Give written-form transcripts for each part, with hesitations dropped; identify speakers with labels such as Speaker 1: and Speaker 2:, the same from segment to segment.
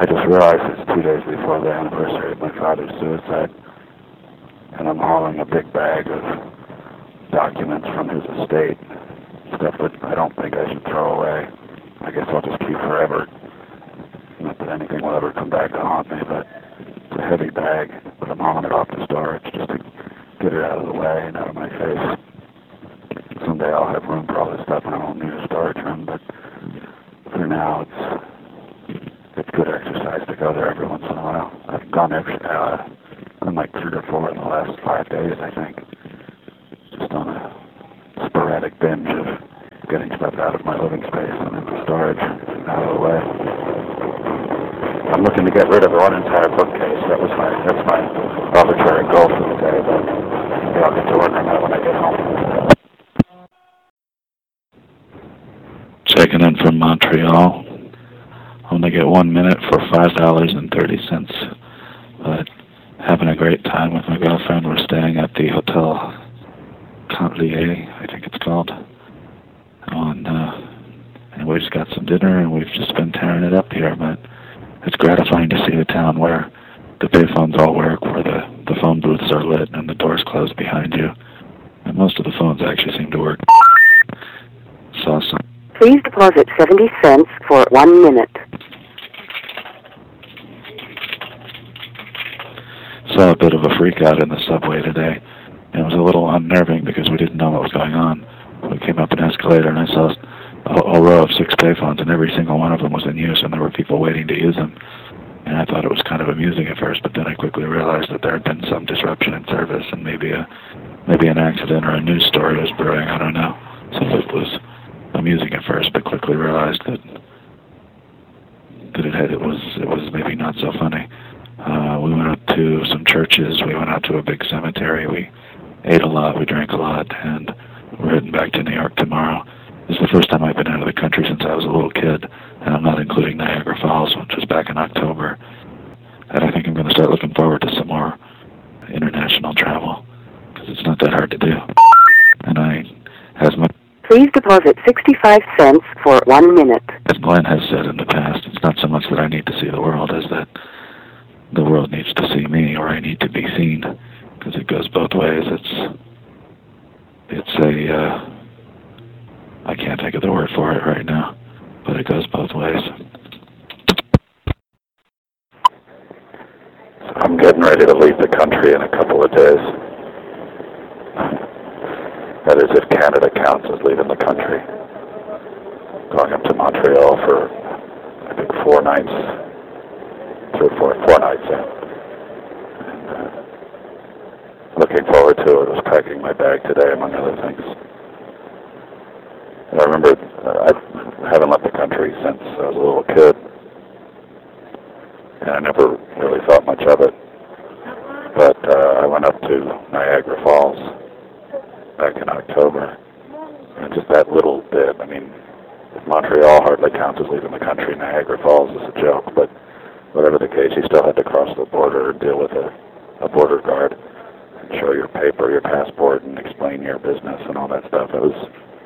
Speaker 1: I just realized it's 2 days before the anniversary of my father's suicide, and I'm hauling a big bag of documents from his estate, stuff that I don't think I should throw away. I guess I'll just keep forever. Not that anything will ever come back to haunt me, but it's a heavy bag, but I'm hauling it off to storage just to get it out of the way and out of my face. Someday I'll have room for all this stuff and I won't need a storage room, but for now it's good exercise to go there every once in a while. I've gone like 3 or 4 in the last 5 days, I think. Just on a sporadic binge of getting stuff out of my living space and into storage and out of the way. I'm looking to get rid of one entire bookcase. That's my arbitrary goal for the day, but maybe I'll get to work on that when I get home. Checking in from Montreal. I'm going to get 1 minute for $5.30. But having a great time with my girlfriend. We're staying at the Hotel Candelier, I think it's called. And we just got some dinner, and we've just been tearing it up here. But it's gratifying to see a town where the payphones all work, where the phone booths are lit and the doors close behind you. And most of the phones actually seem to work. Saw some.
Speaker 2: Please deposit 70 cents for 1 minute.
Speaker 1: Saw a bit of a freak out in the subway today. And it was a little unnerving because we didn't know what was going on. We came up an escalator and I saw a row of 6 payphones, and every single one of them was in use, and there were people waiting to use them. And I thought it was kind of amusing at first, but then I quickly realized that there had been some disruption in service, and maybe an accident or a news story was brewing. I don't know. So it was amusing at first, but quickly realized that it was maybe not so funny. We went out to some churches. We went out to a big cemetery. We ate a lot. We drank a lot, and we're heading back to New York tomorrow. This is the first time I've been out of the country since I was a little kid, and I'm not including Niagara Falls, which was back in October. And I think I'm going to start looking forward to some more international travel, because it's not that hard to do. And
Speaker 2: Please deposit 65 cents for 1 minute.
Speaker 1: As Glenn has said in the past, it's not so much that I need to see the world as that the world needs to see me, or I need to be seen, because it goes both ways. I can't think of the word for it right now, but it goes both ways. So I'm getting ready to leave the country in a couple of days. That is, if Canada counts as leaving the country. Going up to Montreal for, I think, 4 nights. 4 nights, yeah. And looking forward to it. I was packing my bag today, among other things. I remember I haven't left the country since I was a little kid, and I never really thought much of it. But I went up to Niagara Falls back in October, and just that little bit. I mean, Montreal hardly counts as leaving the country. Niagara Falls is a joke, but whatever the case, you still had to cross the border and deal with a border guard and show your paper, your passport, and explain your business and all that stuff. It was,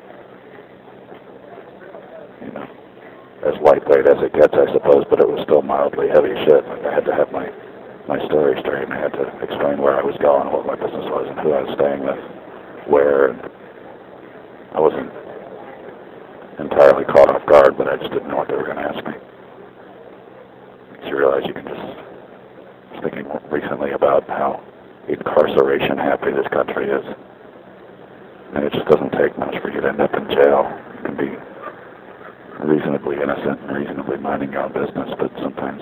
Speaker 1: as lightweight as it gets, I suppose, but it was still mildly heavy shit. Like, I had to have my story straight, and I had to explain where I was going, what my business was, and who I was staying with, where. And I wasn't entirely caught off guard, but I just didn't know what they were going to ask me. So you realize you can just, I was thinking recently about how incarceration happy this country is. And it just doesn't take much for you to end up in jail. You can be reasonably innocent and reasonably minding your own business, but sometimes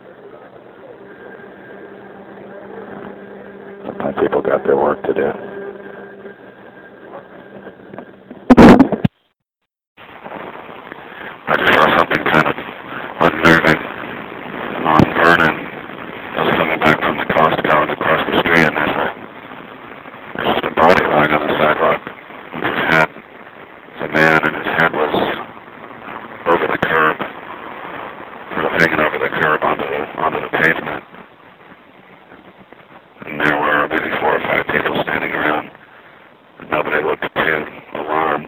Speaker 1: people got their work to do. I just saw something kind of unnerving on Vernon. I was coming back from the Costco and across the street, and there's just a body lying on the sidewalk with his head. It's a man, and his head was over the curb, sort of hanging over the curb onto the pavement. And there were maybe 4 or 5 people standing around. Nobody looked too alarmed.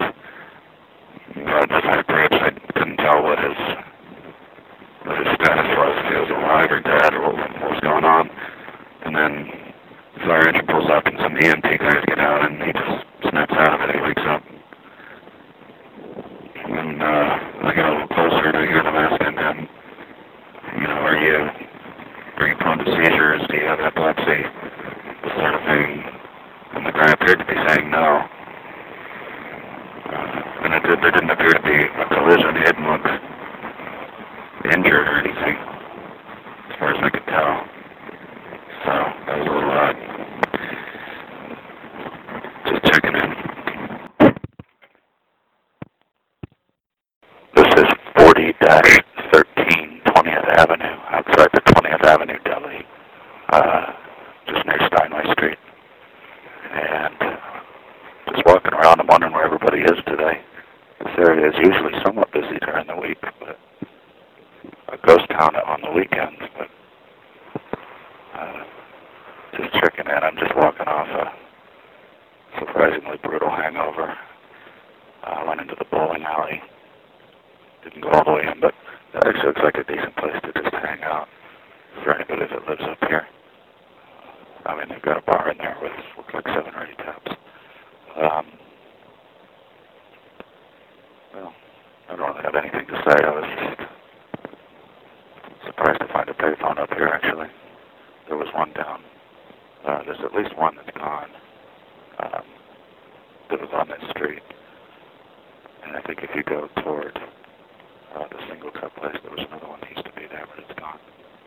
Speaker 1: God knows I couldn't tell what his status was, if he was alive driver dead or what was going on. And then the fire engine pulls up and some EMT guys get out and he just snaps out of it. He wakes up. And I get a little closer and I hear them asking him, are you prone to seizures? Do you have epilepsy? This sort of thing. And the guy appeared to be saying no. And there didn't appear to be a collision. He didn't look injured or anything, as far as I could tell. So that was a little odd. Just checking in. This is 40-13 20th Avenue, outside the 20th Avenue Deli, just near Steinway Street. And just walking around, I'm wondering where everybody is today. This area is usually somewhat busy during the week, but a ghost town on the weekends. But just checking in. I'm just walking off a surprisingly brutal hangover. Went into the bowling alley. Didn't go all the way in, but that actually looks like a decent place to just hang out for anybody that lives up here. I mean, they've got a bar in there with looks like 7 or 8 taps. Well, I don't really have anything to say. I was just surprised to find a payphone up here, actually. There was one down. There's at least one that's gone. That was on this street. And I think if you go toward the single cup place, there was another one that used to be there, but it's gone.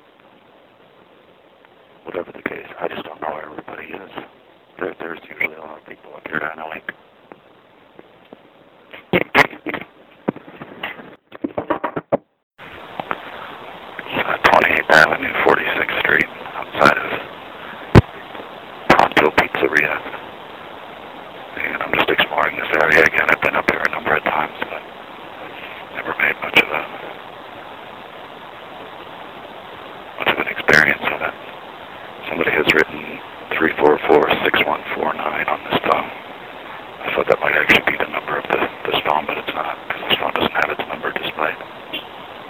Speaker 1: Whatever the case, I just don't know where everybody is. There's usually a lot of people up here down the lake. 28th Avenue, 46th Street, outside of Pronto Pizzeria. And I'm just exploring this area again. I've been up here a number of times, but never made much of a